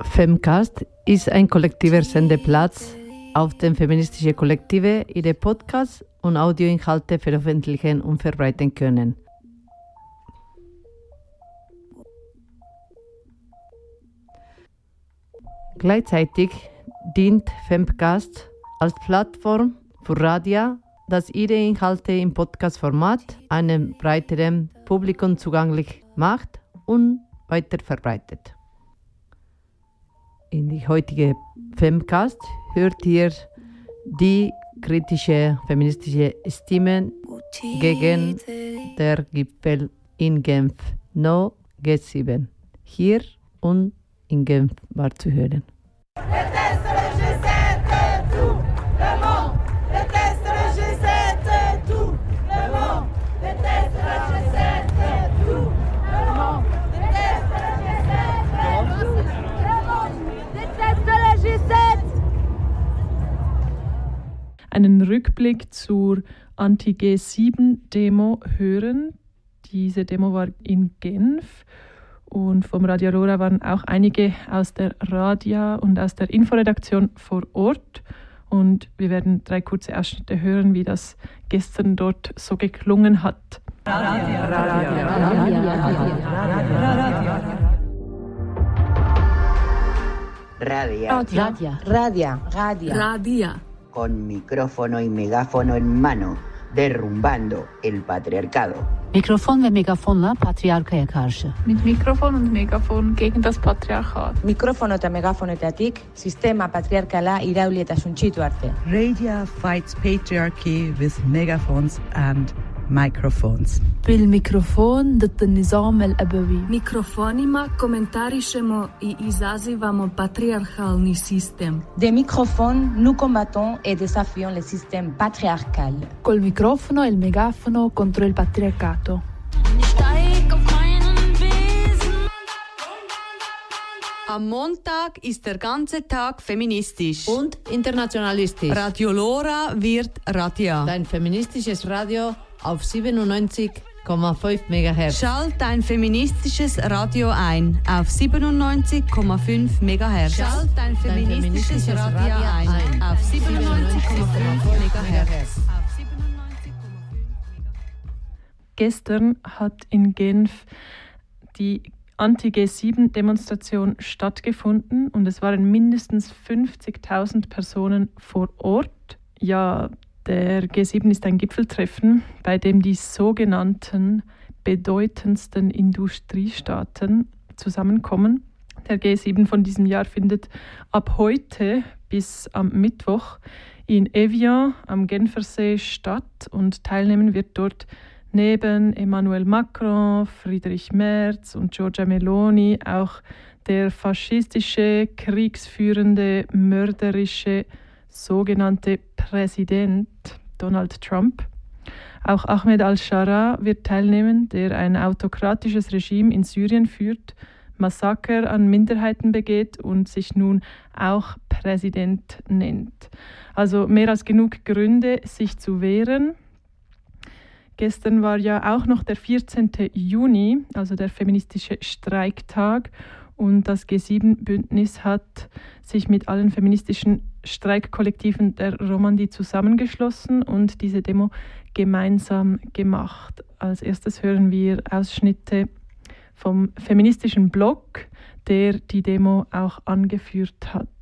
Femcast ist ein kollektiver Sendeplatz, auf dem feministische Kollektive ihre Podcasts und Audioinhalte veröffentlichen und verbreiten können. Gleichzeitig dient Femcast als Plattform für Radio, das ihre Inhalte im Podcast-Format einem breiteren Publikum zugänglich macht und weiterverbreitet. In die heutige Femcast hört ihr die kritische feministische Stimmen gegen der Gipfel in Genf No G7 hier und in Genf war zu hören. Einen Rückblick zur Anti-G7-Demo hören. Diese Demo war in Genf und vom Radio Aurora waren auch einige aus der Radia und aus der Inforedaktion vor Ort. Und wir werden 3 kurze Ausschnitte hören, wie das gestern dort so geklungen hat. Radia. Con micrófono y megáfono en mano, derrumbando el patriarcado. Mikrofon ve megafonla patriarkaya karşı. Mit Mikrofon und Megafon gegen das Patriarchat. Mikrofono eta megafonetatik sistema patriarkala irauli eta suntsitu arte. Radio fights patriarchy with megaphones and microphones. بالميكروفون ضد النظام الأبوي. Mikrofonima komentarišemo i izazivamo patriarchalni sistem. Des microphones, nous combattons et désafions le système patriarcal. Col microfono e il megafono contro il patriarcato. Am Montag ist der ganze Tag feministisch Und internationalistisch. Radio Lora wird Radia. Dein feministisches Radio auf 97,5 MHz. Schalt dein feministisches Radio ein auf 97,5 MHz. Schalt dein feministisches Radio ein auf 97,5 MHz. Gestern hat in Genf die Anti-G7-Demonstration stattgefunden und es waren mindestens 50.000 Personen vor Ort. Ja, der G7 ist ein Gipfeltreffen, bei dem die sogenannten bedeutendsten Industriestaaten zusammenkommen. Der G7 von diesem Jahr findet ab heute bis am Mittwoch in Evian am Genfersee statt und teilnehmen wird dort neben Emmanuel Macron, Friedrich Merz und Giorgia Meloni auch der faschistische, kriegsführende, mörderische sogenannte Präsident Donald Trump. Auch Ahmed al-Shara wird teilnehmen, der ein autokratisches Regime in Syrien führt, Massaker an Minderheiten begeht und sich nun auch Präsident nennt. Also mehr als genug Gründe, sich zu wehren. Gestern war ja auch noch der 14. Juni, also der feministische Streiktag. Und das G7-Bündnis hat sich mit allen feministischen Streikkollektiven der Romandie zusammengeschlossen und diese Demo gemeinsam gemacht. Als erstes hören wir Ausschnitte vom feministischen Blog, der die Demo auch angeführt hat.